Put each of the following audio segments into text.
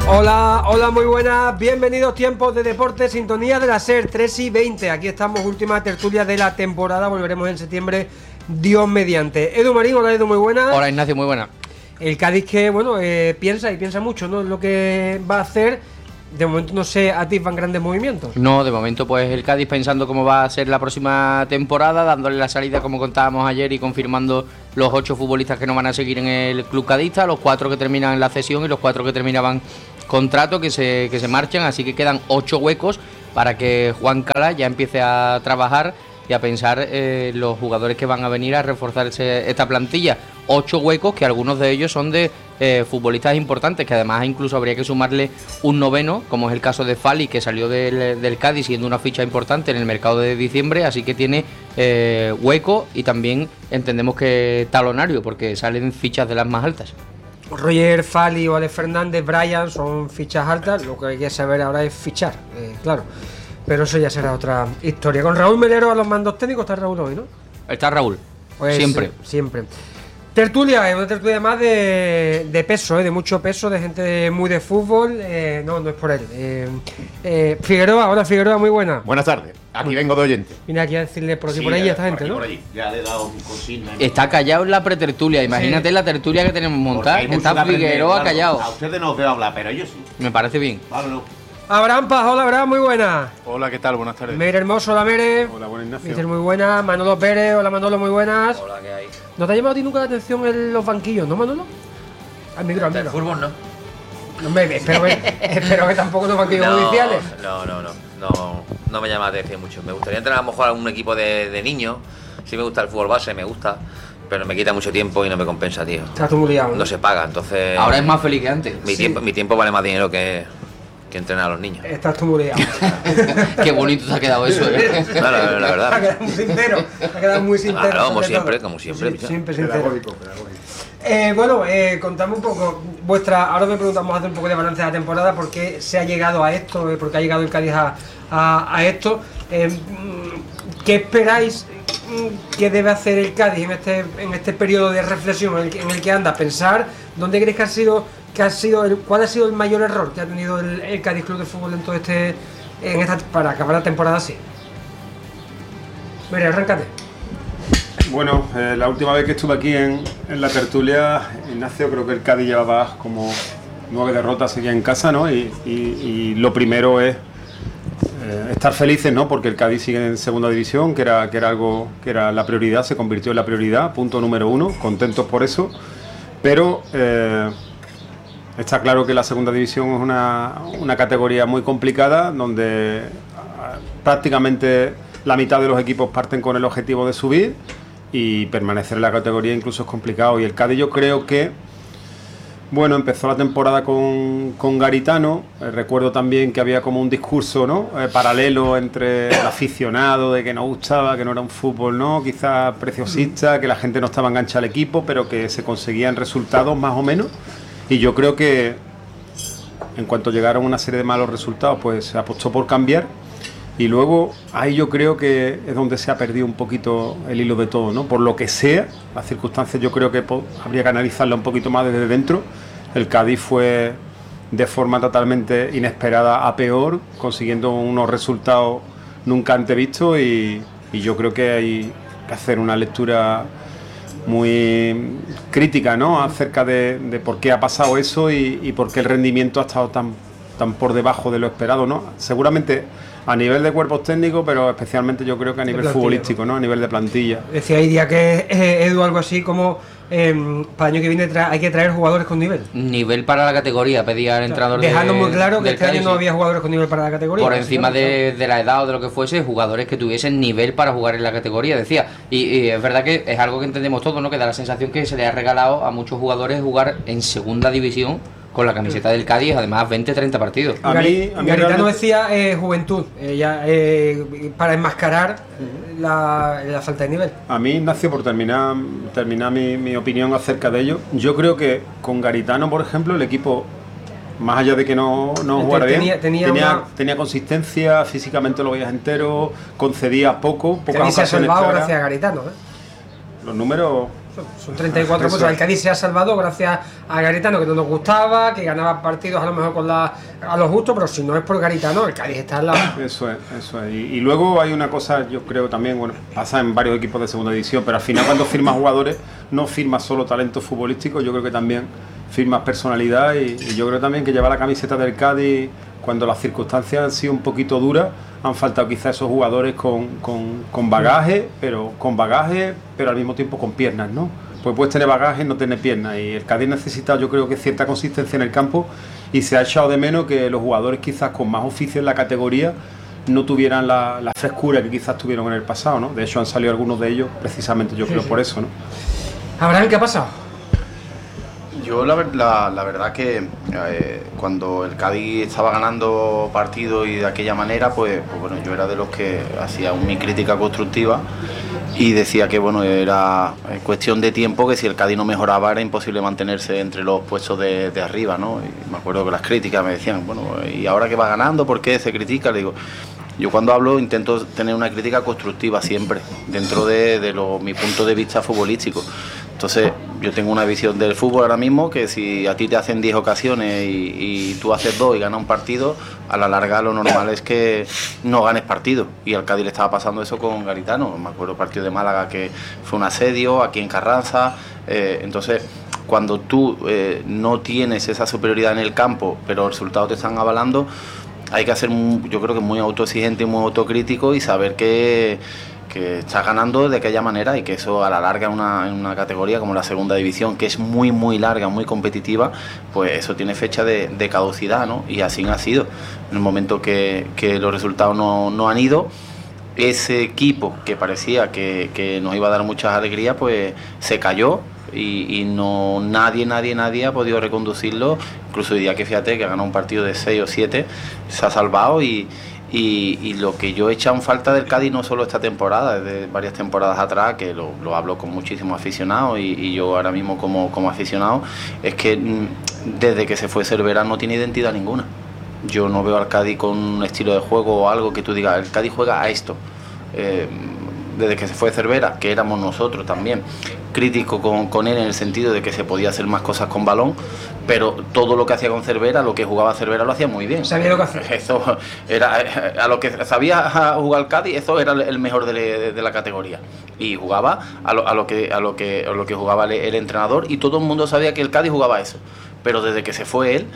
Hola, hola, muy buenas, bienvenidos tiempos de deporte, sintonía de la SER 3:20. Aquí estamos, última tertulia de la temporada, volveremos en septiembre, Dios mediante. Edu Marín, hola Edu, muy buena. Hola Ignacio, muy buena. El Cádiz que, bueno, piensa mucho, ¿no? En lo que va a hacer. De momento no se atisban grandes movimientos. No, de momento pues el Cádiz pensando cómo va a ser la próxima temporada, dándole la salida como contábamos ayer y confirmando los 8 futbolistas que no van a seguir en el club cadista, los 4 que terminan en la cesión y los 4 que terminaban contrato que se marchan, así que quedan 8 huecos para que Juan Cala ya empiece a trabajar y a pensar los jugadores que van a venir a reforzarse esta plantilla. 8 huecos que algunos de ellos son de futbolistas importantes, que además incluso habría que sumarle un noveno, como es el caso de Fali, que salió del Cádiz siendo una ficha importante en el mercado de diciembre, así que tiene hueco y también entendemos que talonario, porque salen fichas de las más altas. Roger, Fali o Alex Fernández, Brian son fichas altas, lo que hay que saber ahora es fichar, claro. Pero eso ya será otra historia. Con Raúl Melero a los mandos técnicos, está Raúl hoy, ¿no? Está Raúl, pues, siempre. Siempre. Tertulia, una tertulia más de peso, de mucho peso, de gente muy de fútbol. No es por él. Figueroa, hola Figueroa, muy buena. Buenas tardes, aquí vengo de oyente. Vine aquí a decirle por aquí, por ahí a esta gente, ¿no? Por allí. Ya le he dado un consigna. Está callado en la pretertulia, imagínate la tertulia que tenemos montada. Está Figueroa callado. A ustedes no os veo hablar, pero yo sí. Me parece bien. Vámonos. Abraham Paz, hola Abraham, muy buena. Hola, ¿qué tal? Buenas tardes. Mere Hermoso, hola Mere. Hola, buenas Ignacio. Mister, muy buena. Manolo Pérez, hola Manolo, muy buenas. Hola, ¿qué hay? ¿No te ha llamado a ti nunca la atención en los banquillos, no Manolo? Al micro, al micro. Fútbol no. Hombre, espero que tampoco los banquillos judiciales. No me llama la atención mucho. Me gustaría entrenar a lo mejor a un equipo de niños. Sí me gusta el fútbol base, me gusta. Pero me quita mucho tiempo y no me compensa, tío. Estás tú muy liado, ¿no? No se paga, entonces... Ahora es más feliz que antes. Mi tiempo vale más dinero que entrenar a los niños. Estás tú muy liado. Qué bonito te ha quedado eso, ¿eh? No, la verdad. Ha quedado muy sincero. Ha quedado muy sincero. Claro, como sobre siempre, todo. como siempre. Sí, siempre sincero. Pedagógico. Bueno, contadme un poco ahora me preguntamos, hacer un poco de balance de la temporada, por qué se ha llegado a esto, por qué ha llegado el Cádiz a esto. ¿Qué esperáis que debe hacer el Cádiz en este periodo de reflexión en el que anda? Pensar dónde creéis cuál ha sido el mayor error que ha tenido el Cádiz Club de Fútbol en todo para acabar la temporada así. Mira, arráncate. Bueno, la última vez que estuve aquí en la tertulia, Ignacio, creo que el Cádiz llevaba como 9 derrotas seguidas en casa, ¿no? Y lo primero es estar felices, ¿no? Porque el Cádiz sigue en segunda división, que era algo que era la prioridad, se convirtió en la prioridad, punto número 1, contentos por eso. Pero está claro que la segunda división es una categoría muy complicada, donde prácticamente la mitad de los equipos parten con el objetivo de subir, y permanecer en la categoría incluso es complicado. Y el Cádiz, yo creo que, bueno, empezó la temporada con Garitano. Recuerdo también que había como un discurso, ¿no? Paralelo entre el aficionado, de que no gustaba, que no era un fútbol, ¿no? Quizás preciosista, que la gente no estaba enganchada al equipo, pero que se conseguían resultados más o menos. Y yo creo que en cuanto llegaron una serie de malos resultados, pues se apostó por cambiar. Y luego ahí yo creo que es donde se ha perdido un poquito el hilo de todo, ¿no? Por lo que sea, las circunstancias yo creo que habría que analizarla un poquito más desde dentro. El Cádiz fue de forma totalmente inesperada a peor, consiguiendo unos resultados nunca antes vistos, y yo creo que hay que hacer una lectura muy crítica, ¿no? Acerca de por qué ha pasado eso y por qué el rendimiento ha estado tan por debajo de lo esperado, ¿no? Seguramente a nivel de cuerpos técnicos, pero especialmente yo creo que a nivel futbolístico, ¿no? A nivel de plantilla. Decía hoy día que Edu, algo así como para el año que viene hay que traer jugadores con nivel. Nivel para la categoría, pedía el entrenador. Dejando muy claro que este Cádiz, año no había jugadores con nivel para la categoría. Por encima de la edad o de lo que fuese, jugadores que tuviesen nivel para jugar en la categoría, decía. Y es verdad que es algo que entendemos todos, ¿no? Que da la sensación que se le ha regalado a muchos jugadores jugar en segunda división con la camiseta del Cádiz, además 20-30 partidos. Garitano decía juventud, para enmascarar la falta de nivel. A mí, Ignacio, por terminar mi opinión acerca de ello, yo creo que con Garitano, por ejemplo, el equipo, más allá de que no jugara bien, tenía consistencia, físicamente lo veías entero, concedía pocas ocasiones claras. Gracias a Garitano, Los números Son 34 Eso puntos. es. El Cádiz se ha salvado gracias a Garitano, que no nos gustaba, que ganaba partidos a lo mejor a lo justo, pero si no es por Garitano, el Cádiz está al lado. Eso es. Y luego hay una cosa, yo creo también, bueno, pasa en varios equipos de segunda división, pero al final cuando firmas jugadores, no firmas solo talento futbolístico, yo creo que también firmas personalidad y yo creo también que llevar la camiseta del Cádiz cuando las circunstancias han sido un poquito duras, han faltado quizás esos jugadores con bagaje, pero al mismo tiempo con piernas, ¿no? Pues puedes tener bagaje y no tener piernas, y el Cádiz necesita, yo creo que cierta consistencia en el campo, y se ha echado de menos que los jugadores quizás con más oficio en la categoría no tuvieran la frescura que quizás tuvieron en el pasado, ¿no? De hecho han salido algunos de ellos precisamente, yo creo, por eso, ¿no? Abraham, ¿qué ha pasado? Yo la verdad que cuando el Cádiz estaba ganando partidos y de aquella manera, pues bueno, yo era de los que hacía mi crítica constructiva y decía que bueno, era cuestión de tiempo, que si el Cádiz no mejoraba era imposible mantenerse entre los puestos de arriba, ¿no? Y me acuerdo que las críticas me decían, bueno, ¿y ahora que va ganando, por qué se critica? Le digo, yo cuando hablo intento tener una crítica constructiva siempre, dentro de mi punto de vista futbolístico. Entonces, yo tengo una visión del fútbol ahora mismo que si a ti te hacen 10 ocasiones y tú haces 2 y ganas un partido, a la larga lo normal es que no ganes partido. Y al Cádiz le estaba pasando eso con Garitano. Me acuerdo el partido de Málaga que fue un asedio, aquí en Carranza. Entonces, cuando tú no tienes esa superioridad en el campo, pero los resultados te están avalando, hay que ser, yo creo que muy autoexigente y muy autocrítico y saber que estás ganando de aquella manera y que eso a la larga en una categoría como la segunda división, que es muy muy larga, muy competitiva, pues eso tiene fecha de caducidad, ¿no? Y así ha sido. En el momento que los resultados no han ido, ese equipo que parecía que nos iba a dar muchas alegrías, pues se cayó y no nadie ha podido reconducirlo. Incluso hoy día que fíjate que ha ganado un partido de 6 o 7, se ha salvado y lo que yo he echado en falta del Cádiz no solo esta temporada, desde varias temporadas atrás, que lo hablo con muchísimos aficionados y yo ahora mismo como aficionado, es que desde que se fue Cervera no tiene identidad ninguna. Yo no veo al Cádiz con un estilo de juego o algo que tú digas, el Cádiz juega a esto. Desde que se fue Cervera, que éramos nosotros también críticos con él en el sentido de que se podía hacer más cosas con balón, pero todo lo que hacía con Cervera, lo que jugaba Cervera lo hacía muy bien. Sabía lo que hacía. Eso era, a lo que sabía jugar el Cádiz, eso era el mejor de la categoría. Y jugaba a lo que jugaba el entrenador, y todo el mundo sabía que el Cádiz jugaba eso. Pero desde que se fue él,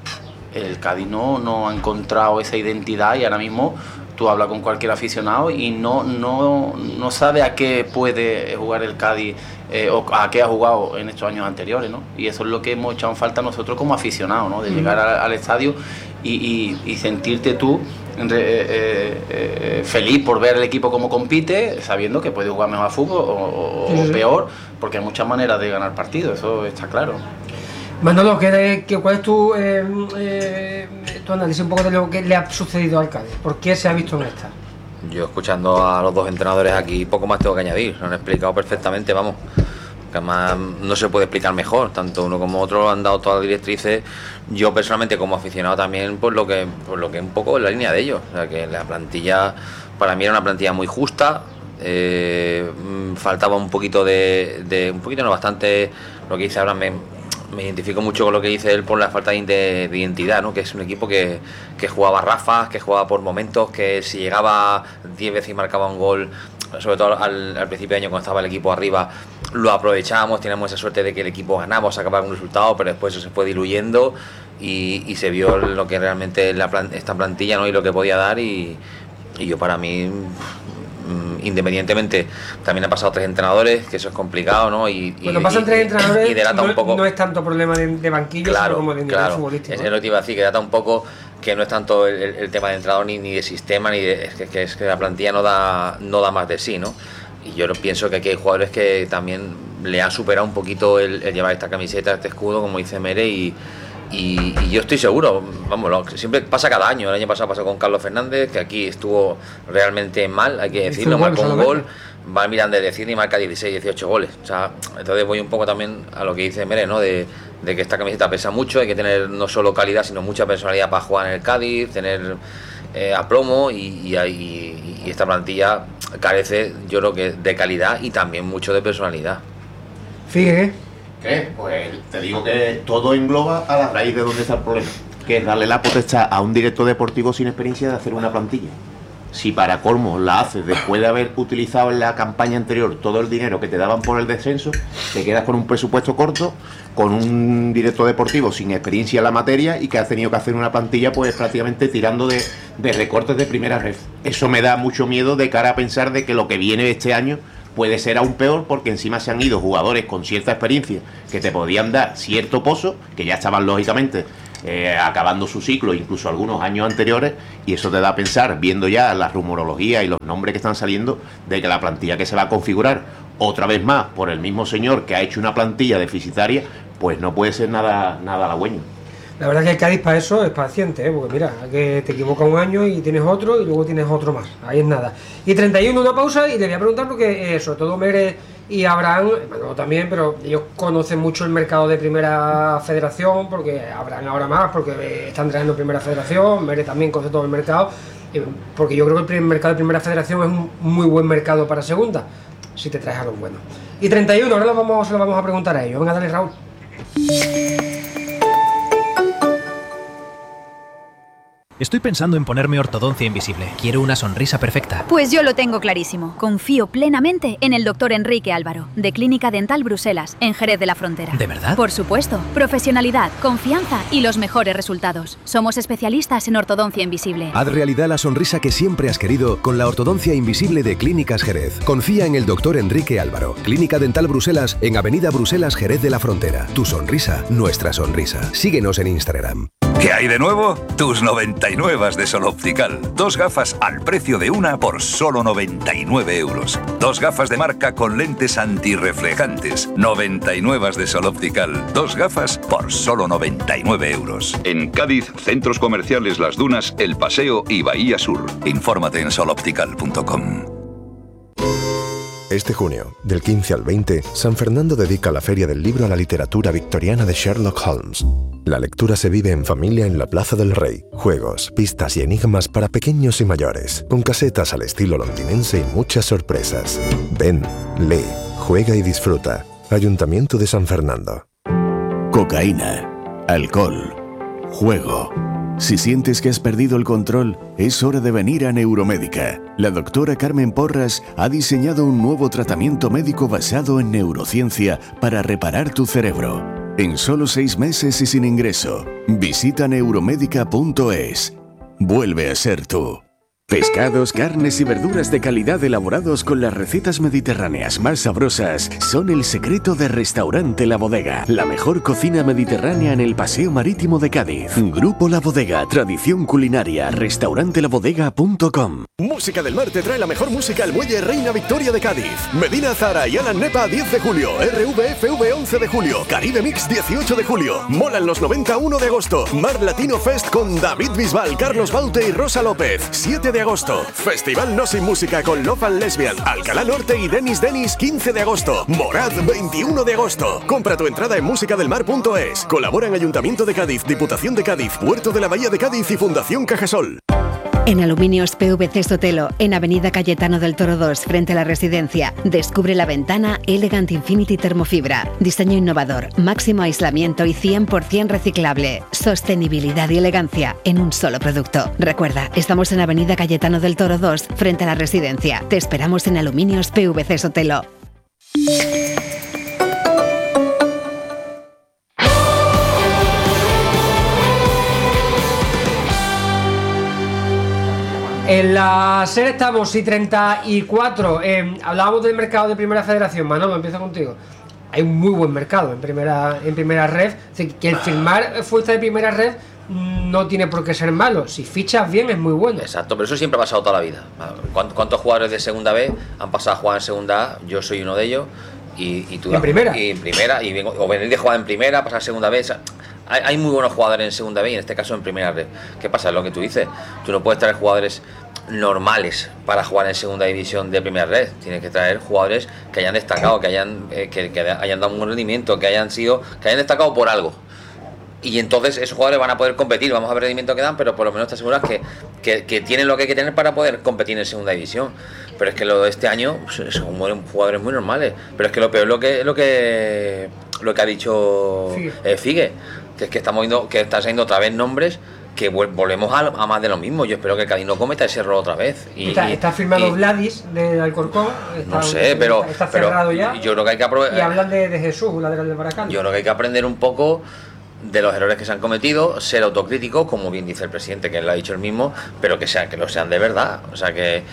el Cádiz no ha encontrado esa identidad, y ahora mismo tú hablas con cualquier aficionado y no sabe a qué puede jugar el Cádiz o a qué ha jugado en estos años anteriores, ¿no? Y eso es lo que hemos echado en falta nosotros como aficionados, ¿no? De llegar al estadio y sentirte tú feliz por ver el equipo cómo compite, sabiendo que puede jugar mejor a fútbol o peor, porque hay muchas maneras de ganar partidos, eso está claro. Manolo, ¿cuál es tu análisis un poco de lo que le ha sucedido al Cádiz? ¿Por qué se ha visto en esta? Yo, escuchando a los dos entrenadores aquí, poco más tengo que añadir. Lo han explicado perfectamente, vamos. Que además no se puede explicar mejor. Tanto uno como otro han dado todas las directrices. Yo personalmente, como aficionado también, por lo que un poco en la línea de ellos. O sea, que la plantilla, para mí era una plantilla muy justa. Faltaba un poquito no, bastante. Lo que dice ahora me identifico mucho con lo que dice él por la falta de identidad, ¿no? Que es un equipo que jugaba ráfagas, que jugaba por momentos, que si llegaba 10 veces y marcaba un gol, sobre todo al principio de año cuando estaba el equipo arriba, lo aprovechábamos, teníamos esa suerte de que el equipo ganaba o sacaba algún resultado, pero después eso se fue diluyendo y se vio lo que realmente esta plantilla, ¿no? Y lo que podía dar y yo, para mí, independientemente, también ha pasado 3 entrenadores, que eso es complicado, ¿no? Cuando pasan 3 entrenadores y delata un poco, no es tanto problema de banquillo, claro, sino como de nivel futbolístico. Es lo que iba a decir, que data un poco que no es tanto el tema de entrenador ni de sistema, es que la plantilla no da más de sí, ¿no? Y yo pienso que aquí hay jugadores que también le han superado un poquito el llevar esta camiseta, este escudo, como dice Mere, y yo estoy seguro, vamos, siempre pasa cada año. El año pasado pasó con Carlos Fernández, que aquí estuvo realmente mal, hay que decirlo, marcó un gol, va Miranda de Cine y marca 16, 18 goles. O sea, entonces voy un poco también a lo que dice Mere, ¿no? De que esta camiseta pesa mucho, hay que tener no solo calidad, sino mucha personalidad para jugar en el Cádiz, tener aplomo y esta plantilla carece, yo creo que de calidad y también mucho de personalidad. Fíjate. ¿Qué? Pues te digo que todo engloba a la raíz de donde está el problema, que es darle la potestad a un director deportivo sin experiencia de hacer una plantilla. Si para colmo la haces después de haber utilizado en la campaña anterior todo el dinero que te daban por el descenso, te quedas con un presupuesto corto, con un director deportivo sin experiencia en la materia y que has tenido que hacer una plantilla pues prácticamente tirando de recortes de primera red. Eso me da mucho miedo de cara a pensar de que lo que viene este año puede ser aún peor, porque encima se han ido jugadores con cierta experiencia que te podían dar cierto pozo, que ya estaban lógicamente acabando su ciclo, incluso algunos años anteriores, y eso te da a pensar, viendo ya la rumorología y los nombres que están saliendo, de que la plantilla que se va a configurar otra vez más por el mismo señor que ha hecho una plantilla deficitaria, pues no puede ser nada halagüeño. La verdad que el Cádiz para eso es paciente, porque mira, que te equivocas un año y tienes otro y luego tienes otro más, ahí es nada. Y 31, una pausa, y le voy a preguntar porque sobre todo Mere y Abraham, Manolo también, pero ellos conocen mucho el mercado de Primera Federación, porque Abraham ahora más, porque están trayendo Primera Federación, Mere también conoce todo el mercado, porque yo creo que el mercado de Primera Federación es un muy buen mercado para Segunda, si te traes a los buenos. Y 31, ahora se lo vamos a preguntar a ellos. Venga, dale, Raúl. Estoy pensando en ponerme ortodoncia invisible. Quiero una sonrisa perfecta. Pues yo lo tengo clarísimo. Confío plenamente en el doctor Enrique Álvaro, de Clínica Dental Bruselas, en Jerez de la Frontera. ¿De verdad? Por supuesto. Profesionalidad, confianza y los mejores resultados. Somos especialistas en ortodoncia invisible. Haz realidad la sonrisa que siempre has querido con la ortodoncia invisible de Clínicas Jerez. Confía en el doctor Enrique Álvaro. Clínica Dental Bruselas, en Avenida Bruselas, Jerez de la Frontera. Tu sonrisa, nuestra sonrisa. Síguenos en Instagram. ¿Qué hay de nuevo? Tus 99 de Sol Optical. 2 gafas al precio de una por solo 99 euros. 2 gafas de marca con lentes antirreflejantes. 99 de Sol Optical. 2 gafas por solo 99 euros. En Cádiz, centros comerciales Las Dunas, El Paseo y Bahía Sur. Infórmate en soloptical.com. Este junio, del 15 al 20, San Fernando dedica la Feria del Libro a la literatura victoriana de Sherlock Holmes. La lectura se vive en familia en la Plaza del Rey. Juegos, pistas y enigmas para pequeños y mayores, con casetas al estilo londinense y muchas sorpresas. Ven, lee, juega y disfruta. Ayuntamiento de San Fernando. Cocaína, alcohol, juego. Si sientes que has perdido el control, es hora de venir a Neuromédica. La doctora Carmen Porras ha diseñado un nuevo tratamiento médico basado en neurociencia para reparar tu cerebro. En solo 6 meses y sin ingreso. Visita neuromédica.es. Vuelve a ser tú. Pescados, carnes y verduras de calidad elaborados con las recetas mediterráneas más sabrosas son el secreto de Restaurante La Bodega, la mejor cocina mediterránea en el Paseo Marítimo de Cádiz. Grupo La Bodega, tradición culinaria, restaurantelabodega.com. Música del Mar te trae la mejor música al Muelle Reina Victoria de Cádiz. Medina Zara y Alan Nepa 10 de julio, RVFV 11 de julio, Caribe Mix 18 de julio, Molan los 91 de agosto, Mar Latino Fest con David Bisbal, Carlos Baute y Rosa López 7 de agosto, Festival No Sin Música con Love and Lesbian, Alcalá Norte y Denis 15 de agosto, Morad 21 de agosto. Compra tu entrada en musicadelmar.es. Colaboran Ayuntamiento de Cádiz, Diputación de Cádiz, Puerto de la Bahía de Cádiz y Fundación Cajasol. En Aluminios PVC Sotelo, en Avenida Cayetano del Toro 2, frente a la residencia, descubre la ventana Elegant Infinity Termofibra. Diseño innovador, máximo aislamiento y 100% reciclable. Sostenibilidad y elegancia en un solo producto. Recuerda, estamos en Avenida Cayetano del Toro 2, frente a la residencia. Te esperamos en Aluminios PVC Sotelo. En la SER estamos y 34. Hablábamos del mercado de Primera Federación. Manolo, empiezo contigo. Hay un muy buen mercado en primera red. Es decir, que el firmar fuerza de primera red no tiene por qué ser malo. Si fichas bien es muy bueno. Exacto, pero eso siempre ha pasado toda la vida. ¿Cuántos jugadores de segunda B han pasado a jugar en segunda A? Yo soy uno de ellos. Y tú en primera. Y en primera, o venir de jugar en primera, pasar a segunda B. O sea, hay muy buenos jugadores en segunda B y en este caso en primera red. ¿Qué pasa? Es lo que tú dices. Tú no puedes traer jugadores normales para jugar en segunda división de primera red. Tienes que traer jugadores que hayan destacado, que hayan dado un buen rendimiento, que hayan destacado por algo. Y entonces esos jugadores van a poder competir, vamos a ver el rendimiento que dan, pero por lo menos te aseguras que tienen lo que hay que tener para poder competir en segunda división. Pero es que lo de este año pues, son jugadores muy normales. Pero es que lo peor es lo que ha dicho Figue, que es que estamos viendo que están saliendo otra vez nombres que volvemos a más de lo mismo. Yo espero que el Cádiz no cometa ese error otra vez. Está firmado Vladis de Alcorcón. No sé, pero está cerrado ya. Yo creo que hay que y hablan de Jesús, lateral del Baracaldo. Yo creo que hay que aprender un poco de los errores que se han cometido, ser autocríticos, como bien dice el presidente, que él lo ha dicho él mismo, pero que lo sean de verdad. O sea que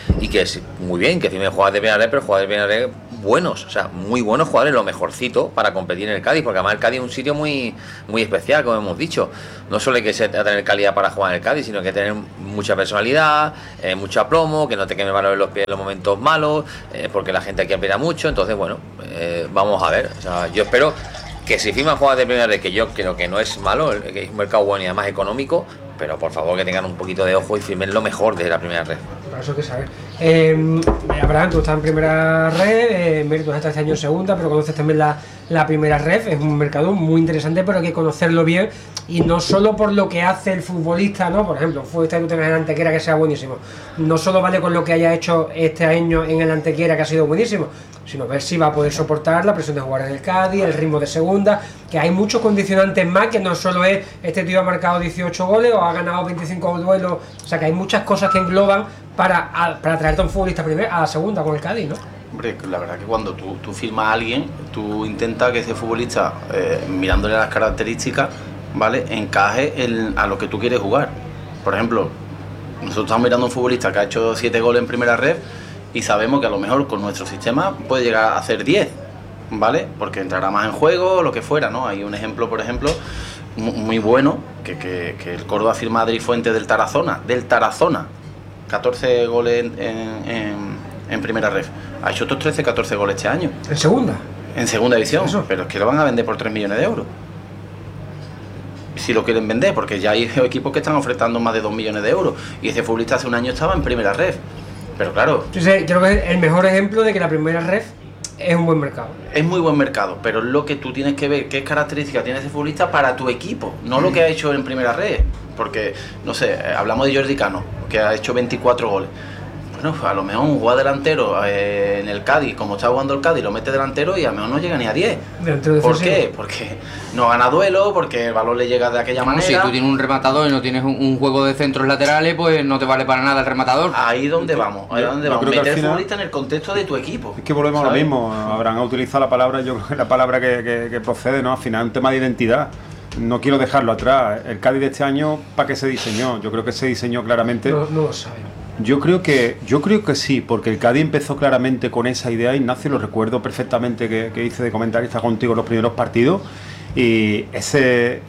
muy bien, que firmen jugadores de primera red, pero jugadores de primera red buenos, o sea, muy buenos jugadores, lo mejorcito para competir en el Cádiz, porque además el Cádiz es un sitio muy, muy especial, como hemos dicho. No solo hay que tener calidad para jugar en el Cádiz, sino que tener mucha personalidad, mucha plomo, que no te queme valor en los pies en los momentos malos, porque la gente aquí aprieta mucho. Entonces, bueno, vamos a ver. O sea, yo espero que si firman jugadores de primera red, que yo creo que no es malo, que es un mercado bueno y además económico, pero por favor que tengan un poquito de ojo y firmen lo mejor de la primera red. Para eso hay que saber. Abraham, tú estás en primera red, tú estás este año en segunda, pero conoces también la primera red. Es un mercado muy interesante, pero hay que conocerlo bien, y no solo por lo que hace el futbolista, ¿no? Por ejemplo, futbolista que tú tengas en Antequera que sea buenísimo, no solo vale con lo que haya hecho este año en el Antequera, que ha sido buenísimo, sino ver si va a poder soportar la presión de jugar en el Cádiz, el ritmo de segunda, que hay muchos condicionantes más, que no solo es este tío ha marcado 18 goles o ha ganado 25 duelos, o sea que hay muchas cosas que engloban para traerte a un futbolista primero a la segunda con el Cádiz, ¿no? Hombre, la verdad que cuando tú firmas a alguien, tú intentas que ese futbolista, mirándole las características, ¿vale?, encaje a lo que tú quieres jugar. Por ejemplo, nosotros estamos mirando a un futbolista que ha hecho 7 goles en primera red y sabemos que a lo mejor con nuestro sistema puede llegar a hacer 10, ¿vale? Porque entrará más en juego o lo que fuera, ¿no? Hay un ejemplo, por ejemplo, muy bueno, que el Córdoba firma a Adri Fuentes del Tarazona, 14 goles en primera red. Ha hecho otros 14 goles este año. ¿En segunda? En segunda división, pero es que lo van a vender por 3 millones de euros. Si lo quieren vender, porque ya hay equipos que están ofertando más de 2 millones de euros. Y ese futbolista hace un año estaba en primera red. Pero claro... Entonces, creo que es el mejor ejemplo de que la primera red es un buen mercado. Es muy buen mercado, pero es lo que tú tienes que ver, qué características tiene ese futbolista para tu equipo, no lo que ha hecho en primera red. Porque, no sé, hablamos de Jordi Cano, que ha hecho 24 goles. Bueno, a lo mejor un jugador delantero en el Cádiz, como está jugando el Cádiz, lo mete delantero y a lo mejor no llega ni a 10. ¿Por qué? Porque no gana duelo, porque el balón le llega de aquella manera. Si tú tienes un rematador y no tienes un juego de centros laterales, pues no te vale para nada el rematador. Ahí donde vamos, meter el futbolista en el contexto de tu equipo. Es que volvemos a lo mismo, habrán utilizado la palabra, yo creo que la palabra que procede, ¿no? Al final un tema de identidad. No quiero dejarlo atrás. El Cádiz de este año, ¿para qué se diseñó? Yo creo que se diseñó claramente. No lo sabemos. Yo creo que sí, porque el Cádiz empezó claramente con esa idea. Ignacio, lo recuerdo perfectamente que hice de comentarista contigo en los primeros partidos, y esas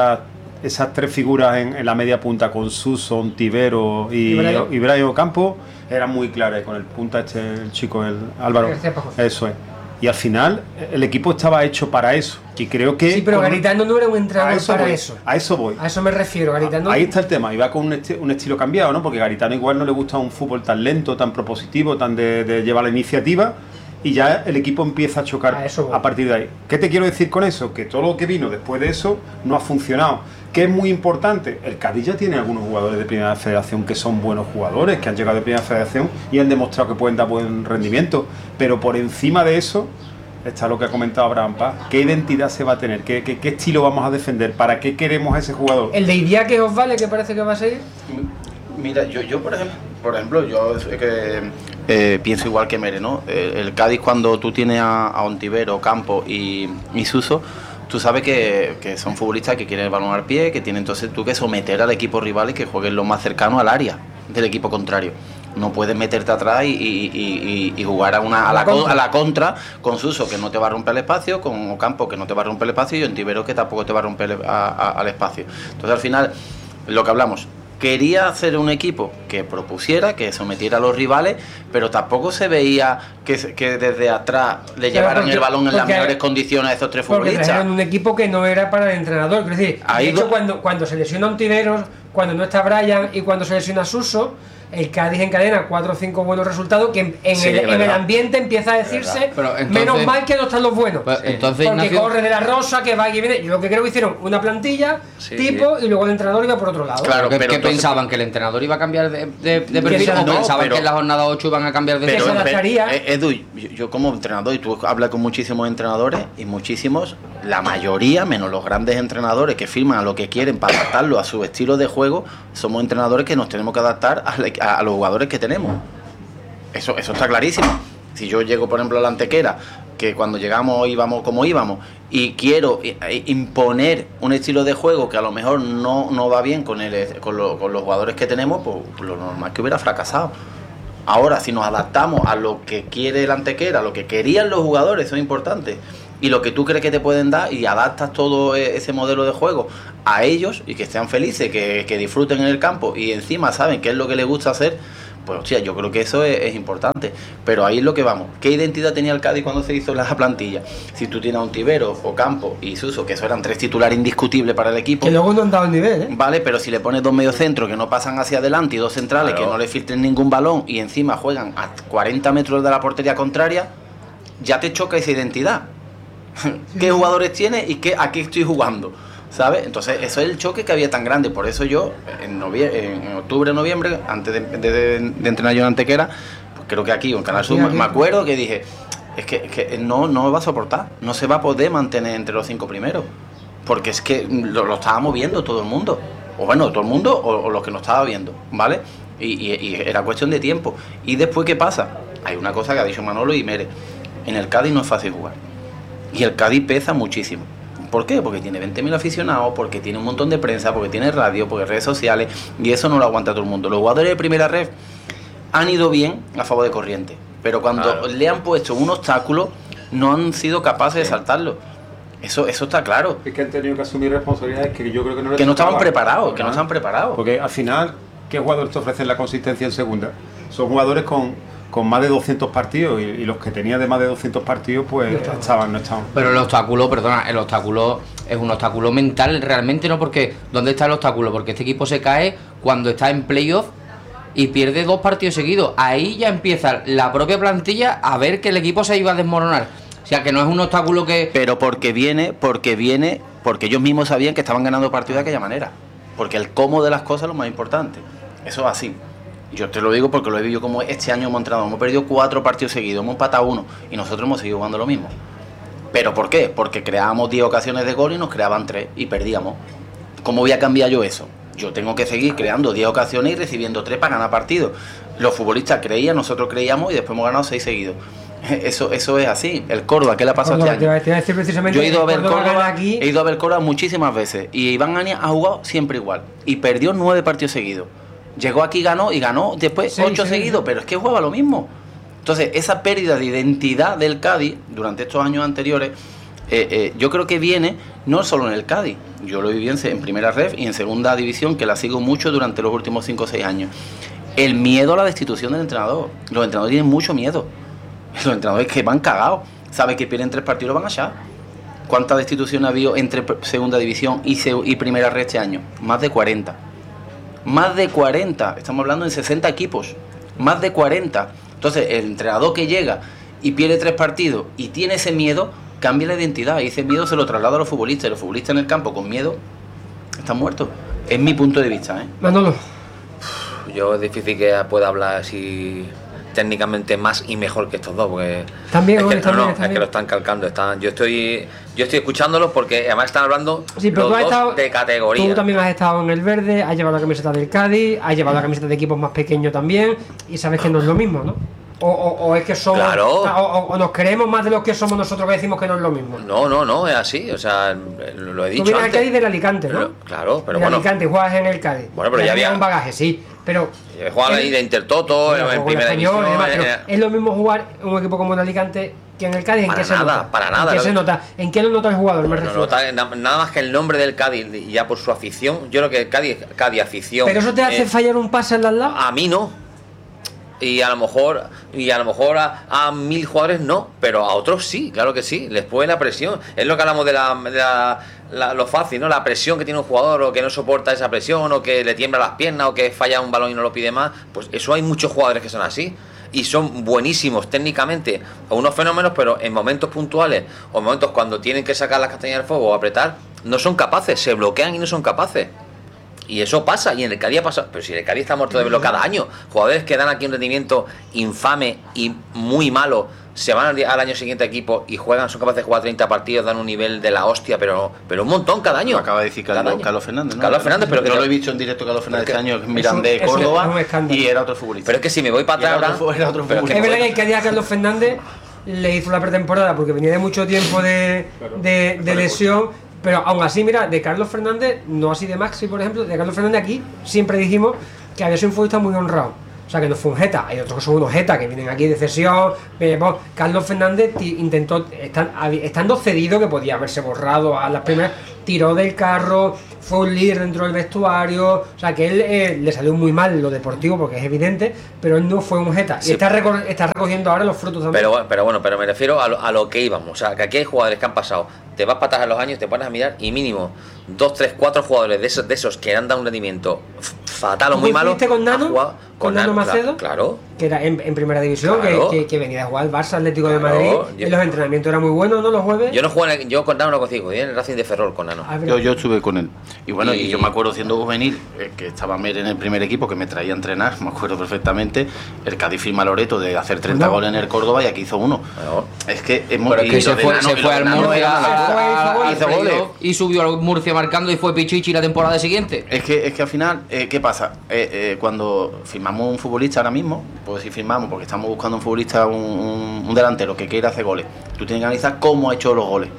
3 figuras en la media punta con Suso, Ontivero y Brian Ocampo eran muy claras, con el punta el chico, el Álvaro. Eso es. Y al final el equipo estaba hecho para eso. Y creo que... Sí, pero Garitano no era un entrenador para eso. A eso voy. A eso me refiero, Garitano. Ahí está el tema. Iba con un estilo cambiado, ¿no? Porque Garitano igual no le gusta un fútbol tan lento, tan propositivo, tan de llevar la iniciativa. Y ya el equipo empieza a chocar a partir de ahí. ¿Qué te quiero decir con eso? Que todo lo que vino después de eso no ha funcionado. ¿Qué es muy importante? El Cádiz ya tiene algunos jugadores de Primera Federación que son buenos jugadores, que han llegado de Primera Federación y han demostrado que pueden dar buen rendimiento. Pero por encima de eso está lo que ha comentado Abraham Paz. ¿Qué identidad se va a tener? ¿Qué estilo vamos a defender? ¿Para qué queremos a ese jugador? ¿El de Idiáquez os vale, que parece que va a seguir? Mira, yo por ejemplo, yo pienso igual que Mere, ¿no? El Cádiz, cuando tú tienes a Ontivero, Campo y Suso, tú sabes que son futbolistas que quieren el balón al pie, que tienen entonces tú que someter al equipo rival y que jueguen lo más cercano al área del equipo contrario. No puedes meterte atrás y jugar a la contra con Suso, que no te va a romper el espacio, con Ocampo, que no te va a romper el espacio, y Ontivero, que tampoco te va a romper al espacio. Entonces, al final, lo que hablamos, quería hacer un equipo que propusiera, que sometiera a los rivales, pero tampoco se veía que desde atrás le llevaran el balón en las mejores condiciones a esos 3 futbolistas. Porque un equipo que no era para el entrenador. Es decir, de hecho, cuando se lesiona Ontiveros, cuando no está Brian y cuando se lesiona Suso, el Cádiz encadena 4 o 5 buenos resultados que en el ambiente empieza a decirse entonces, menos mal que no están los buenos. Entonces, porque Ignacio, corre de la rosa, que va y viene. Yo lo que creo que hicieron una plantilla tipo y luego el entrenador iba por otro lado. Claro, pero ¿qué pensaban? ¿Que el entrenador iba a cambiar de perfil? ¿O pensaban que en la jornada 8 iban a cambiar de perfil? Edu, yo como entrenador, y tú hablas con muchísimos entrenadores, y muchísimos, la mayoría, menos los grandes entrenadores que firman a lo que quieren para adaptarlo a su estilo de juego, somos entrenadores que nos tenemos que adaptar a los jugadores que tenemos. Eso está clarísimo. Si yo llego, por ejemplo, a la Antequera, que cuando llegamos íbamos como íbamos, y quiero imponer un estilo de juego que a lo mejor no va bien con los jugadores que tenemos, pues lo normal es que hubiera fracasado. Ahora, si nos adaptamos a lo que quiere el Antequera, a lo que querían los jugadores, eso es importante, y lo que tú crees que te pueden dar, y adaptas todo ese modelo de juego a ellos, y que estén felices, que disfruten en el campo, y encima saben qué es lo que les gusta hacer, pues hostia, yo creo que eso es importante. Pero ahí es lo que vamos. ¿Qué identidad tenía el Cádiz cuando se hizo la plantilla? Si tú tienes a Ontiveros, Ocampo y Suso, que eso eran 3 titulares indiscutibles para el equipo. Que luego no han dado el nivel, ¿eh? Vale, pero si le pones 2 mediocentros que no pasan hacia adelante y 2 centrales que no le filtren ningún balón y encima juegan a 40 metros de la portería contraria, ya te choca esa identidad. ¿Qué jugadores tiene y a qué estoy jugando? ¿Sabes? Entonces, eso es el choque que había tan grande. Por eso yo, en octubre, noviembre, antes de entrenar yo en Antequera, pues creo que aquí, en Canal Sur, me acuerdo que dije, es que no va a soportar, no se va a poder mantener entre los 5 primeros. Porque es que lo estábamos viendo todo el mundo. O bueno, todo el mundo o los que nos estaba viendo, ¿vale? Y era cuestión de tiempo. Y después, ¿qué pasa? Hay una cosa que ha dicho Manolo y Mere. En el Cádiz no es fácil jugar. Y el Cádiz pesa muchísimo. ¿Por qué? Porque tiene 20.000 aficionados, porque tiene un montón de prensa, porque tiene radio, porque redes sociales, y eso no lo aguanta todo el mundo. Los jugadores de primera red han ido bien a favor de corriente, pero cuando le han puesto un obstáculo, no han sido capaces de saltarlo. Eso está claro. Es que han tenido que asumir responsabilidades que yo creo que no estaban preparados, que no estaban preparados. Porque al final, ¿qué jugadores te ofrecen la consistencia en segunda? Son jugadores con más de 200 partidos y los que tenían de más de 200 partidos pues no estaban. Pero el obstáculo es un obstáculo mental realmente, ¿no? Porque ¿dónde está el obstáculo? Porque este equipo se cae cuando está en playoff y pierde 2 partidos seguidos. Ahí ya empieza la propia plantilla a ver que el equipo se iba a desmoronar. O sea, que no es un obstáculo que... Pero porque ellos mismos sabían que estaban ganando partidos de aquella manera. Porque el cómo de las cosas es lo más importante. Eso es así. Yo te lo digo porque lo he vivido como este año hemos entrenado. Hemos perdido 4 partidos seguidos, hemos empatado 1 y nosotros hemos seguido jugando lo mismo. ¿Pero por qué? Porque creábamos 10 ocasiones de gol y nos creaban 3 y perdíamos. ¿Cómo voy a cambiar yo eso? Yo tengo que seguir creando 10 ocasiones y recibiendo 3 para ganar partidos. Los futbolistas creían, nosotros creíamos y después hemos ganado 6 seguidos. Eso es así. El Córdoba, ¿qué le ha pasado este año? Te voy a decir precisamente. Yo he ido a ver Córdoba muchísimas veces y Iván Ania ha jugado siempre igual y perdió 9 partidos seguidos. Llegó aquí, ganó después 8 seguidos, pero es que jugaba lo mismo. Entonces, esa pérdida de identidad del Cádiz durante estos años anteriores, yo creo que viene no solo en el Cádiz. Yo lo viví en primera ref y en segunda división, que la sigo mucho durante los últimos 5 o 6 años. El miedo a la destitución del entrenador. Los entrenadores tienen mucho miedo. Los entrenadores que van cagados. Saben que pierden 3 partidos, van allá. ¿Cuántas destituciones ha habido entre segunda división y primera ref este año? Más de 40. Más de 40, estamos hablando de 60 equipos, más de 40. Entonces, el entrenador que llega y pierde 3 partidos y tiene ese miedo, cambia la identidad y ese miedo se lo traslada a los futbolistas. Y los futbolistas en el campo con miedo están muertos. Es mi punto de vista, ¿eh? Manolo. Yo es difícil que pueda hablar así técnicamente más y mejor que estos dos, porque también, es que lo están calcando. Yo estoy escuchándolos porque además están hablando sí, pero los dos de categoría. Tú también has estado en el verde, has llevado la camiseta del Cádiz, has llevado la camiseta de equipos más pequeños también, y sabes que no es lo mismo, ¿no? O es que somos, claro. o nos creemos más de lo que somos nosotros que decimos que no es lo mismo. No, es así, o sea, lo he dicho. Tú vienes antes. al Cádiz del Alicante, ¿no? Claro, pero bueno. Alicante, juegas en el Cádiz. Bueno, pero ya había un bagaje, sí, pero juega ahí de Intertoto, en primera división. Es lo mismo jugar en un equipo como el Alicante que en el Cádiz. ¿En qué se nota? Para nada. ¿En qué se nota? ¿En qué lo nota el jugador? Nada más que el nombre del Cádiz y ya por su afición. Yo creo que Cádiz afición. ¿Pero eso te hace fallar un pase en las lados? A mí no. Y a lo mejor a 1000 jugadores no, pero a otros sí, claro que sí, les puede la presión. Es lo que hablamos de lo fácil, ¿no? La presión que tiene un jugador, o que no soporta esa presión, o que le tiembla las piernas, o que falla un balón y no lo pide más. Pues eso hay muchos jugadores que son así. Y son buenísimos técnicamente, unos fenómenos, pero en momentos puntuales, o en momentos cuando tienen que sacar las castañas del fuego o apretar, no son capaces, se bloquean y no son capaces. Y eso pasa, y en el Cádiz pasa. Pero si el Cádiz está muerto de verlo cada año, jugadores que dan aquí un rendimiento infame y muy malo, se van al año siguiente a equipo y juegan, son capaces de jugar 30 partidos, dan un nivel de la hostia, pero un montón cada año. Lo acaba de decir Carlos Fernández, ¿no? Carlos Fernández, pero que no lo he visto en directo. Carlos Fernández este año, Mirandés, Córdoba, y era otro futbolista. Pero es que si me voy para atrás era otro futbolista. Es verdad que el Cádiz a Carlos Fernández le hizo la pretemporada porque venía de mucho tiempo de lesión. Pero aún así, mira, de Carlos Fernández, no así de Maxi, por ejemplo, de Carlos Fernández aquí siempre dijimos que había sido un futbolista muy honrado. O sea, que no fue un jeta. Hay otros que son unos jetas que vienen aquí de cesión. Carlos Fernández intentó, estando cedido, que podía haberse borrado a las primeras, tiró del carro, fue un líder dentro del vestuario. O sea, que él le salió muy mal lo deportivo, porque es evidente, pero él no fue un jeta. Sí. Y está recogiendo ahora los frutos también. Pero me refiero a lo que íbamos. O sea, que aquí hay jugadores que han pasado. Te vas para atrás a los años, te pones a mirar y mínimo 2, 3, 4 jugadores de esos que han dado un rendimiento fatal o muy malo. ¿Viste con Nano? Con Nano Macedo, claro, que era en primera división, claro. que venía a jugar al Barça Atlético de Madrid, y los entrenamientos eran muy buenos, ¿no? Los jueves. Yo con Nano no consigo, en el Racing de Ferrol con Nano. Yo estuve con él. Y bueno, y yo me acuerdo siendo juvenil, que estaba Mer en el primer equipo, que me traía a entrenar, me acuerdo perfectamente, el Cádiz firma Loreto de hacer 30 goles en el Córdoba y aquí hizo uno. Es que es muy... Pero es que se fue al Murcia hizo goles y subió al Murcia marcando y fue Pichichi la temporada siguiente. Es que al final, ¿qué pasa? Cuando firmamos un futbolista ahora mismo, pues si firmamos porque estamos buscando un futbolista, un delantero que quiera hacer goles, tú tienes que analizar cómo ha hecho los goles.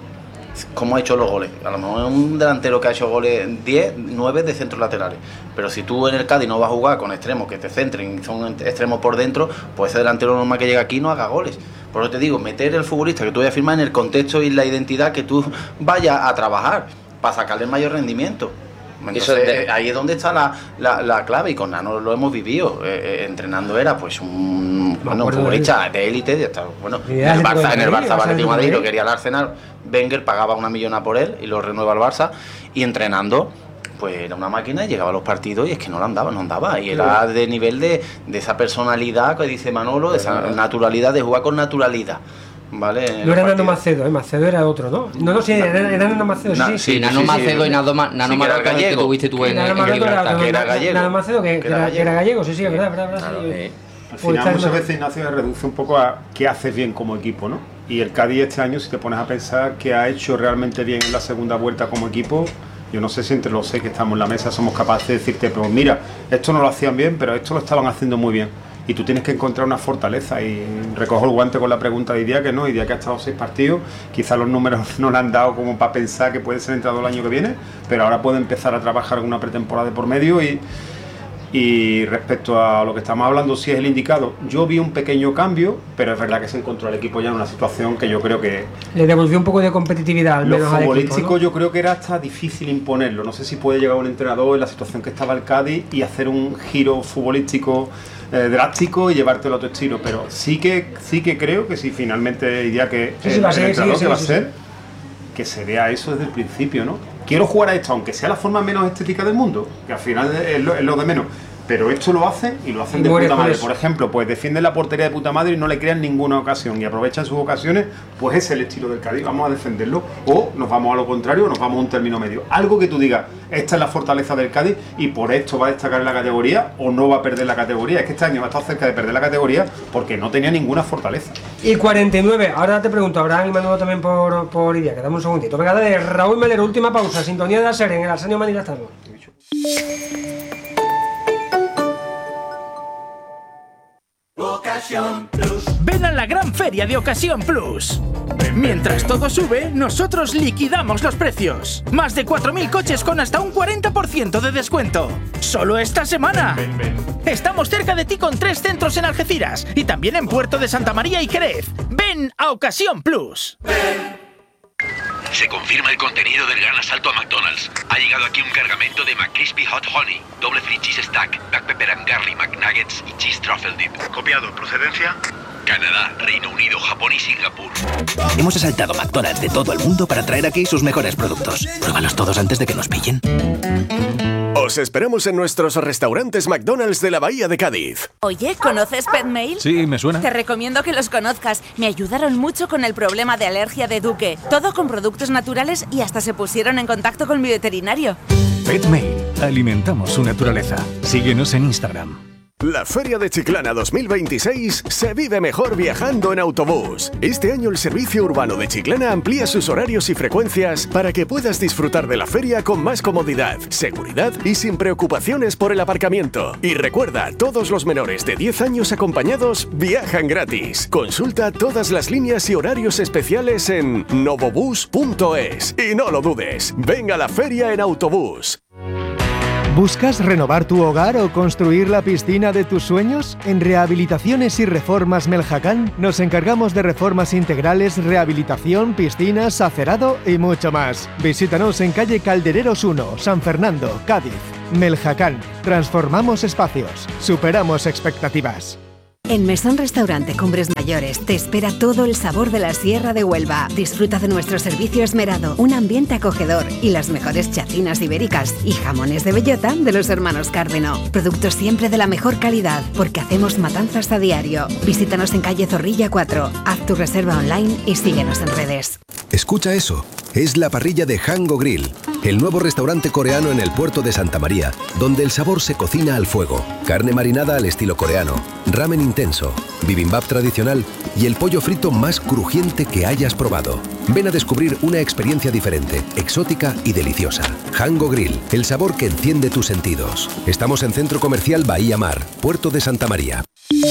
A lo mejor es un delantero que ha hecho goles 10, 9 de centros laterales, pero si tú en el Cádiz no vas a jugar con extremos que te centren, son extremos por dentro, pues ese delantero normal que llega aquí no haga goles. Por eso te digo, meter el futbolista que tú vayas a firmar en el contexto y la identidad que tú vayas a trabajar para sacarle el mayor rendimiento. Entonces, ahí es donde está la clave, y con Nano lo hemos vivido. Entrenando era pues un futbolista de élite. Bueno, en el Barça Atlético de Madrid lo quería el Arsenal. Wenger pagaba 1 millona por él y lo renueva el Barça. Y entrenando, pues era una máquina, y llegaba a los partidos y es que no andaba. Y era de nivel de esa personalidad que dice Manolo, de esa naturalidad, de jugar con naturalidad. Vale, no era Nano Macedo, Macedo era otro, ¿no? No, sí, era Nano Macedo, sí. Nano Macedo y Nano Macedo que tuviste tú en Gibraltar. Que era gallego. Nano Macedo que era gallego, sí, es verdad. Al final muchas veces, Ignacio, se reduce un poco a qué haces bien como equipo, ¿no? Y el Cádiz este año, si te pones a pensar que ha hecho realmente bien en la segunda vuelta como equipo, yo no sé si entre los 6 que estamos en la mesa somos capaces de decirte, pero mira, esto no lo hacían bien, pero esto lo estaban haciendo muy bien. Y tú tienes que encontrar una fortaleza, y recojo el guante con la pregunta de Idia, que no, Idia que ha estado 6 partidos, quizás los números no le han dado como para pensar que puede ser entrado el año que viene, pero ahora puede empezar a trabajar una pretemporada de por medio. Y respecto a lo que estamos hablando, si es el indicado, yo vi un pequeño cambio, pero es verdad que se encontró el equipo ya en una situación que yo creo que... Le devolvió un poco de competitividad al menos al equipo, ¿no? Lo futbolístico yo creo que era hasta difícil imponerlo. No sé si puede llegar un entrenador en la situación que estaba el Cádiz y hacer un giro futbolístico drástico y llevártelo a tu estilo, pero sí que creo que si finalmente diría que el entrenador que va a ser, que se vea eso desde el principio, ¿no? Quiero jugar a esto, aunque sea la forma menos estética del mundo, que al final es lo de menos, pero esto lo hacen y lo hacen de puta madre. Por ejemplo, pues defienden la portería de puta madre y no le crean ninguna ocasión y aprovechan sus ocasiones, pues es el estilo del Cádiz, vamos a defenderlo, o nos vamos a lo contrario, o nos vamos a un término medio. Algo que tú digas, esta es la fortaleza del Cádiz y por esto va a destacar en la categoría o no va a perder la categoría. Es que este año ha estado cerca de perder la categoría porque no tenía ninguna fortaleza. Y 49, ahora te pregunto, Abraham y Manuel también por Idia, que dame un segundito. Venga, de Raúl Melero, última pausa, sintonía de la serie en el Arsenio Manila estamos. Ven a la gran feria de Ocasión Plus. Mientras todo sube, nosotros liquidamos los precios. Más de 4.000 coches con hasta un 40% de descuento. ¡Solo esta semana! Estamos cerca de ti con 3 centros en Algeciras y también en Puerto de Santa María y Jerez. ¡Ven a Ocasión Plus! Se confirma el contenido del gran asalto a McDonald's. Ha llegado aquí un cargamento de McCrispy Hot Honey, doble free cheese stack, black pepper and garlic McNuggets y cheese truffle dip. Copiado. ¿Procedencia? Canadá, Reino Unido, Japón y Singapur. Hemos asaltado McDonald's de todo el mundo para traer aquí sus mejores productos. Pruébalos todos antes de que nos pillen. Os esperamos en nuestros restaurantes McDonald's de la Bahía de Cádiz. Oye, ¿conoces Petmail? Sí, me suena. Te recomiendo que los conozcas. Me ayudaron mucho con el problema de alergia de Duque. Todo con productos naturales y hasta se pusieron en contacto con mi veterinario. Petmail. Alimentamos su naturaleza. Síguenos en Instagram. La Feria de Chiclana 2026 se vive mejor viajando en autobús. Este año el Servicio Urbano de Chiclana amplía sus horarios y frecuencias para que puedas disfrutar de la feria con más comodidad, seguridad y sin preocupaciones por el aparcamiento. Y recuerda, todos los menores de 10 años acompañados viajan gratis. Consulta todas las líneas y horarios especiales en novobus.es. Y no lo dudes, ven a la feria en autobús. ¿Buscas renovar tu hogar o construir la piscina de tus sueños? En Rehabilitaciones y Reformas Meljacán nos encargamos de reformas integrales, rehabilitación, piscinas, acerado y mucho más. Visítanos en calle Caldereros 1, San Fernando, Cádiz. Meljacán. Transformamos espacios. Superamos expectativas. En Mesón Restaurante Cumbres Mayores te espera todo el sabor de la Sierra de Huelva. Disfruta de nuestro servicio esmerado, un ambiente acogedor y las mejores chacinas ibéricas y jamones de bellota de los hermanos Cárdeno. Productos siempre de la mejor calidad, porque hacemos matanzas a diario. Visítanos en calle Zorrilla 4, haz tu reserva online y síguenos en redes. Escucha eso, es la parrilla de Hango Grill, el nuevo restaurante coreano en el puerto de Santa María, donde el sabor se cocina al fuego. Carne marinada al estilo coreano, ramen intenso, bibimbap tradicional y el pollo frito más crujiente que hayas probado. Ven a descubrir una experiencia diferente, exótica y deliciosa. Hango Grill, el sabor que enciende tus sentidos. Estamos en Centro Comercial Bahía Mar, Puerto de Santa María.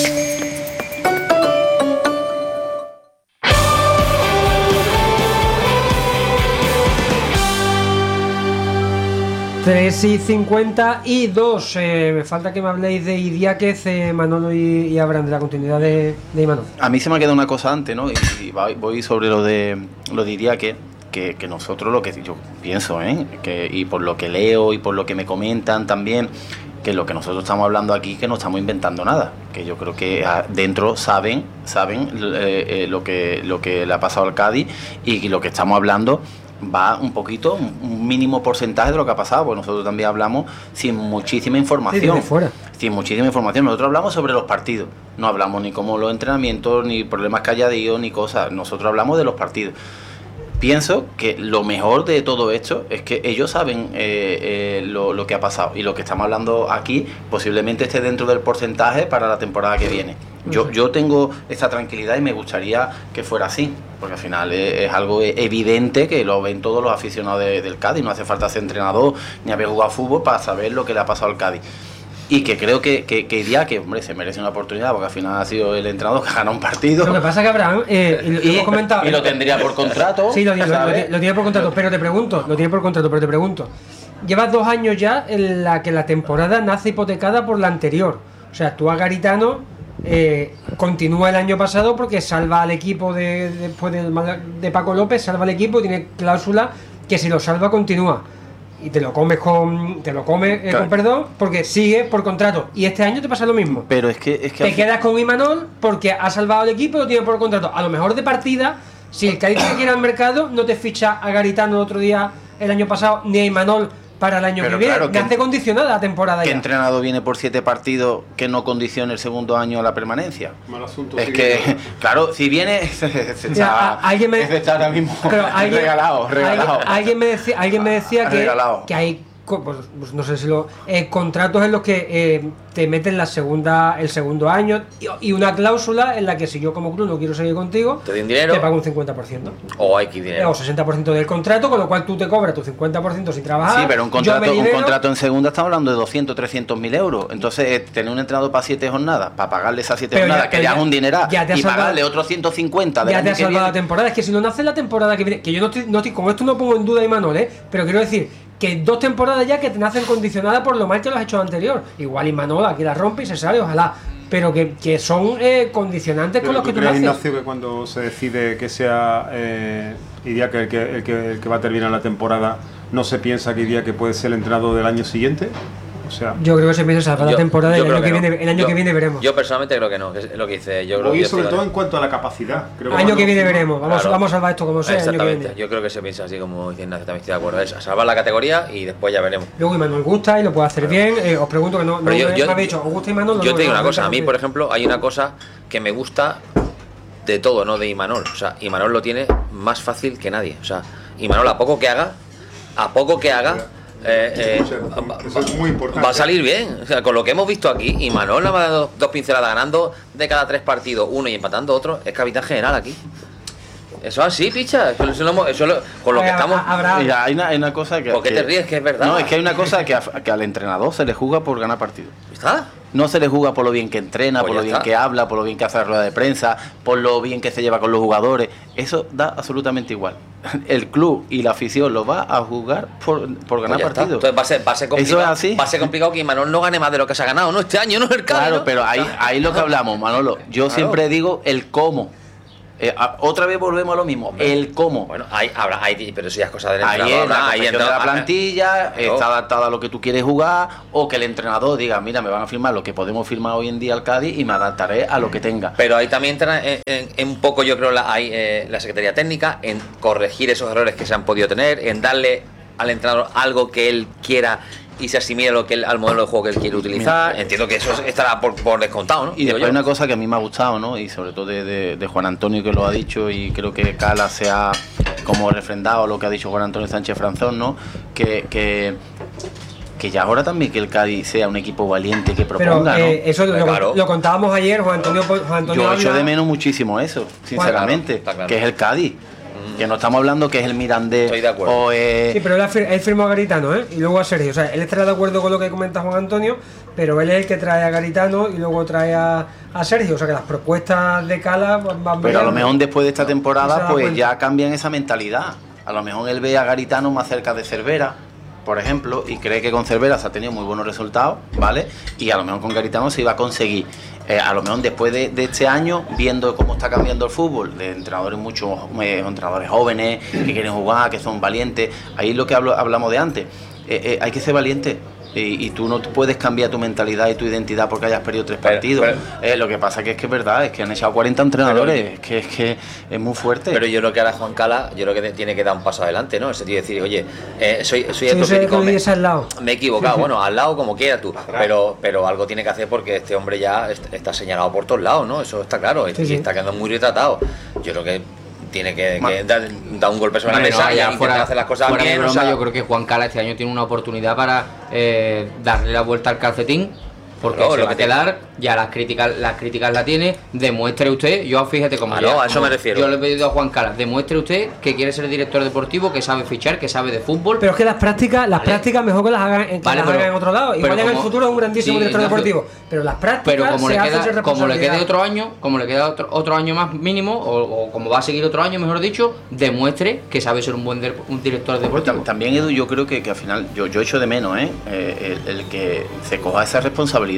3:52. Me falta que me habléis de Idiáquez, Manolo y Abraham, de la continuidad de Imanol. A mí se me ha quedado una cosa antes, ¿no? Y voy sobre lo de Idiáquez, que nosotros, lo que yo pienso, y por lo que leo y por lo que me comentan también, que lo que nosotros estamos hablando aquí, que no estamos inventando nada, que yo creo que dentro saben lo que le ha pasado al Cádiz, y lo que estamos hablando va un poquito, un mínimo porcentaje de lo que ha pasado, porque nosotros también hablamos sin muchísima información. Sin muchísima información. Nosotros hablamos sobre los partidos, no hablamos ni como los entrenamientos, ni problemas que haya habido, ni cosas. Nosotros hablamos de los partidos. Pienso que lo mejor de todo esto es que ellos saben lo que ha pasado, y lo que estamos hablando aquí posiblemente esté dentro del porcentaje para la temporada que viene. Yo tengo esta tranquilidad y me gustaría que fuera así, porque al final es algo evidente que lo ven todos los aficionados del Cádiz. No hace falta ser entrenador ni haber jugado fútbol para saber lo que le ha pasado al Cádiz. Y que creo que Idiáquez, hombre, se merece una oportunidad, porque al final ha sido el entrenador que ha ganado un partido. Lo que pasa es que Abraham, lo hemos comentado, y lo tendría por contrato. Sí, lo tiene por contrato, pero te pregunto, llevas 2 años ya en la que la temporada nace hipotecada por la anterior. O sea, tú a Garitano continúa el año pasado porque salva al equipo después de Paco López, salva al equipo, tiene cláusula que si lo salva continúa. Y te lo comes con perdón, porque sigue por contrato. Y este año te pasa lo mismo. Pero es que te quedas con Imanol porque ha salvado al equipo y lo tiene por contrato. A lo mejor de partida, si el Cádiz quiere ir al mercado, no te ficha a Garitano el otro día, el año pasado, ni a Imanol para el año que viene. Claro, hace condicionada la temporada. ¿Qué entrenador viene por 7 partidos que no condicione el segundo año a la permanencia? Mal asunto. Es que, claro, si viene alguien me está ahora mismo regalado. Alguien me decía que hay pues no sé si contratos en los que te meten el segundo año y una cláusula en la que si yo como club no quiero seguir contigo, te den dinero, te pago un 50%. O hay que dinero. O 60% del contrato, con lo cual tú te cobras tu 50% sin trabajar. Sí, pero un contrato en segunda estamos hablando de 200, 300 mil euros. Entonces, tener un entrenador para 7 jornadas, para pagarle esas 7 jornadas, que ya es un dineral, y pagarle otros 150 de ya te ha salvado la temporada. Es que si no nace la temporada que viene, que yo no estoy con esto no pongo en duda a Imanol, pero quiero decir que 2 temporadas ya que te nacen condicionadas por lo mal que lo has hecho anterior. Igual Imanol aquí la rompe y se sale, ojalá. Pero que son condicionantes con los que tú naces. Ignacio, que cuando se decide que sea Iría que el que va a terminar la temporada no se piensa que Iría que puede ser el entrenador del año siguiente. O sea, yo creo que se piensa salvar la temporada y el año que viene veremos. Yo personalmente creo que no, que es lo que dice. Yo creo y sobre todo en cuanto a la capacidad. Creo que año que viene veremos. Vamos a salvar esto como sea. Exactamente. Yo creo que se piensa así como dice Ignacio, también estoy de acuerdo. Es a salvar la categoría y después ya veremos. Luego Imanol gusta y lo puede hacer bien. Os pregunto que no me habéis dicho, ¿os gusta Imanol? Yo te digo una cosa, a mí por ejemplo hay una cosa que me gusta de todo, no de Imanol. O sea, Imanol lo tiene más fácil que nadie. O sea, Imanol a poco que haga eso es muy importante. Va a salir bien, o sea, con lo que hemos visto aquí, Imanol le ha dado dos pinceladas ganando de cada 3 partidos uno y empatando otro, es capitán general aquí. Eso así, picha, con lo que estamos. Mira, hay una cosa que. ¿Por qué te ríes? Que es verdad. No, es que hay una cosa que al entrenador se le juzga por ganar partidos. ¿Está? No se le juzga por lo bien que entrena, por lo bien que habla, por lo bien que hace la rueda de prensa, por lo bien que se lleva con los jugadores. Eso da absolutamente igual. El club y la afición lo va a juzgar por ganar partidos. Entonces va a ser complicado. Eso es así. Va a ser complicado que Imanol no gane más de lo que se ha ganado, ¿no? Este año, ¿no? El Cádiz, claro, ¿no? pero ahí lo que hablamos, Manolo. Yo siempre digo el cómo. Otra vez volvemos a lo mismo, el cómo. Bueno, pero eso ya es cosa del entrenador. Ahí entra la plantilla, está adaptada a lo que tú quieres jugar, o que el entrenador diga, mira, me van a firmar lo que podemos firmar hoy en día al Cádiz y me adaptaré a lo que tenga. Pero ahí también entra en un poco, yo creo, la Secretaría Técnica, en corregir esos errores que se han podido tener, en darle al entrenador algo que él quiera y se asimile al modelo de juego que él quiere utilizar. Mira, entiendo que eso estará por descontado, ¿no? Y después hay una cosa que a mí me ha gustado, ¿no? Y sobre todo de Juan Antonio, que lo ha dicho, y creo que Cala se ha como refrendado lo que ha dicho Juan Antonio Sánchez Franzón, ¿no? Que ya ahora también que el Cádiz sea un equipo valiente que proponga, pero, ¿no? Eso lo contábamos ayer, Juan Antonio yo echo de menos muchísimo eso, sinceramente, claro. Que es el Cádiz. Que no estamos hablando que es el Mirandés. Estoy de acuerdo. Sí, pero él firmó a Garitano, y luego a Sergio. O sea, él estará de acuerdo con lo que comenta Juan Antonio, pero él es el que trae a Garitano y luego trae a Sergio. O sea, que las propuestas de Cala van. Pero a lo mejor después de esta temporada, pues ya cambian esa mentalidad. A lo mejor él ve a Garitano más cerca de Cervera, por ejemplo, y cree que con Cervera se ha tenido muy buenos resultados, ¿vale? Y a lo mejor con Garitano se iba a conseguir. A lo mejor después de este año, viendo cómo está cambiando el fútbol, de entrenadores entrenadores jóvenes, que quieren jugar, que son valientes, ahí es lo que hablamos de antes, hay que ser valiente. Y tú no puedes cambiar tu mentalidad y tu identidad porque hayas perdido 3 partidos. Lo que pasa que es verdad, es que han echado 40 entrenadores, es que es muy fuerte. Pero yo creo que ahora Juan Cala, yo creo que tiene que dar un paso adelante, ¿no? Ese tío decir, oye, soy autocrítico, me he equivocado, bueno, al lado como quieras tú, pero algo tiene que hacer porque este hombre ya está señalado por todos lados, ¿no? Eso está claro, y está quedando muy retratado. Yo creo que tiene que dar un golpe sobre la mesa y intentar hacer las cosas bien. De broma, o sea, yo creo que Juan Cala este año tiene una oportunidad para darle la vuelta al calcetín, porque se va a quedar, ya las críticas la tiene, demuestre usted, yo fíjate cómo a eso me refiero. Yo le he pedido a Juan Cala, demuestre usted que quiere ser director deportivo, que sabe fichar, que sabe de fútbol. Pero es que las prácticas mejor que las hagan en otro lado. Igual en el futuro es un grandísimo director deportivo, pero las prácticas como le quede otro año, como le queda otro año más mínimo, o como va a seguir otro año, mejor dicho, demuestre que sabe ser un director deportivo. También, Edu, yo creo que al final, yo echo de menos el que se coja esa responsabilidad.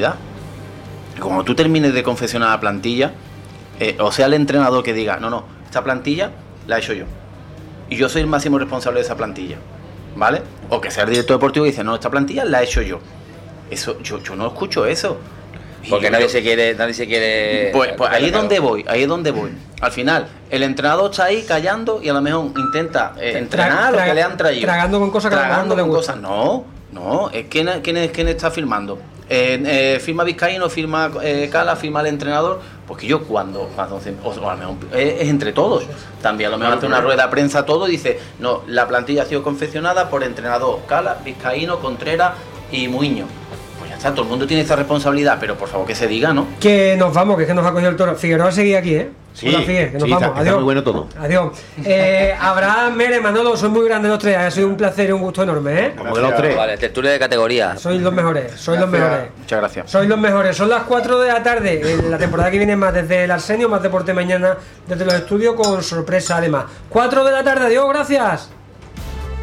Como tú termines de confeccionar la plantilla, o sea el entrenador que diga, no, esta plantilla la he hecho yo y yo soy el máximo responsable de esa plantilla, ¿vale? O que sea el director deportivo y dice, no, esta plantilla la he hecho yo. Eso yo no escucho eso. Porque nadie se quiere. Pues ahí es donde voy. Al final, el entrenador está ahí callando y a lo mejor intenta entrenar lo que le han traído. Tragando con cosas que a lo mejor no le gustan. No, ¿quién está firmando? Firma Vizcaíno, firma Cala, firma el entrenador, porque yo cuando a lo mejor es entre todos, también a lo mejor hace una rueda de prensa todo y dice, no, la plantilla ha sido confeccionada por entrenador Cala, Vizcaíno, Contreras y Muiño. Pues ya está, todo el mundo tiene esa responsabilidad, pero por favor que se diga, ¿no? Que nos vamos, que es que nos ha cogido el toro. Figueroa sigue aquí, Sí, Hola, Figue, que nos vamos. Está Adiós. muy bueno todo. Adiós. Abraham, Mere, Manolo, sois muy grandes los tres. Ha sido un placer y un gusto enorme, Como de los tres. Vale, tertulia de categoría. Sois los mejores, los mejores. Muchas gracias. Sois los mejores. Son las 4 de la tarde. La temporada que viene más desde el Arsenio, más deporte mañana desde los estudios con sorpresa además. 4 de la tarde, adiós, gracias.